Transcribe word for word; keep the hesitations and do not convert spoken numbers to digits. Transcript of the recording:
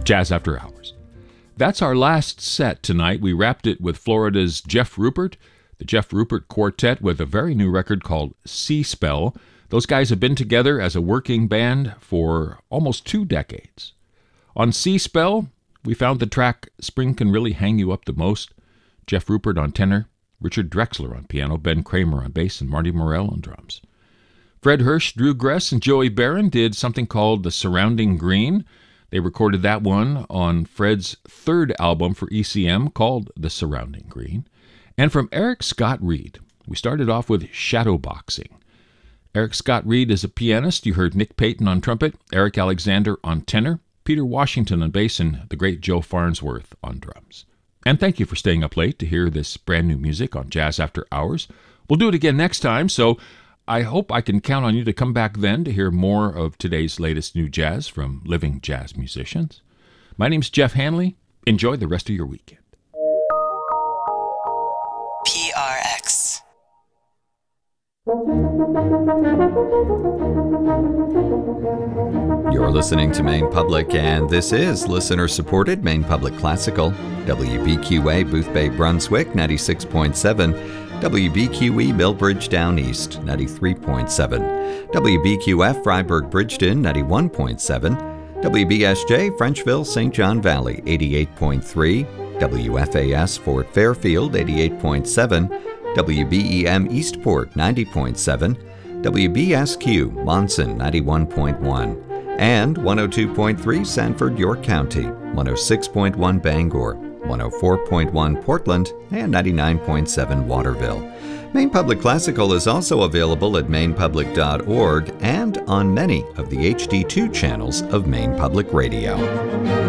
Jazz After Hours. That's our last set tonight. We wrapped it with Florida's Jeff Rupert, the Jeff Rupert Quartet, with a very new record called Sea Spell. Those guys have been together as a working band for almost two decades. On Sea Spell, we found the track Spring Can Really Hang You Up the Most. Jeff Rupert on tenor, Richard Drexler on piano, Ben Kramer on bass, and Marty Morell on drums. Fred Hirsch, Drew Gress, and Joey Barron did something called The Surrounding Green. They recorded that one on Fred's third album for E C M called The Surrounding Green. And from Eric Scott Reed, we started off with Shadowboxing. Eric Scott Reed is a pianist. You heard Nick Payton on trumpet, Eric Alexander on tenor, Peter Washington on bass, and the great Joe Farnsworth on drums. And thank you for staying up late to hear this brand new music on Jazz After Hours. We'll do it again next time, so I hope I can count on you to come back then to hear more of today's latest new jazz from living jazz musicians. My name's Jeff Hanley. Enjoy the rest of your weekend. P R X. You're listening to Maine Public, and this is listener-supported Maine Public Classical. W B Q A Boothbay, Brunswick, ninety-six point seven. W B Q E Millbridge Down East, ninety-three point seven. W B Q F Freiburg Bridgeton, ninety-one point seven. W B S J Frenchville Saint John Valley, eighty-eight point three. W F A S Fort Fairfield, eighty-eight point seven. W B E M Eastport, ninety point seven. W B S Q Monson, ninety-one point one. And one oh two point three Sanford, York County, one oh six point one Bangor, one oh four point one Portland, and ninety-nine point seven Waterville. Maine Public Classical is also available at maine public dot org and on many of the H D two channels of Maine Public Radio.